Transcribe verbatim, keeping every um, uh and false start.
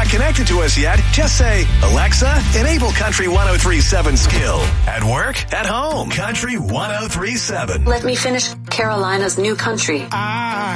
not connected to us yet, just say, Alexa, enable Country one oh three point seven skill. At work, at home, Country one oh three point seven. Let me finish Carolina's new country. I